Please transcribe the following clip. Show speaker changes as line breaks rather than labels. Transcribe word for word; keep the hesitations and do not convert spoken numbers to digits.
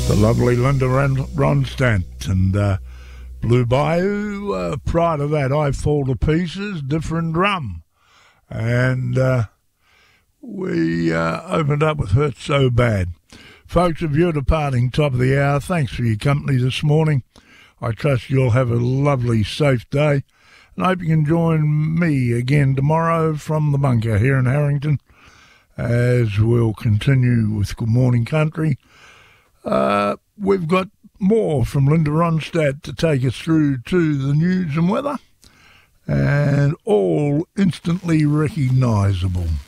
The lovely Linda Ron- Ronstadt and uh, Blue Bayou. Uh, prior to that, I Fall to Pieces, Different Drum. And uh, we uh, opened up with Hurt So Bad. Folks, if you're departing top of the hour, thanks for your company this morning. I trust you'll have a lovely, safe day. And I hope you can join me again tomorrow from the bunker here in Harrington as we'll continue with Good Morning Country. Uh, we've got more from Linda Ronstadt to take us through to the news and weather, and all instantly recognisable.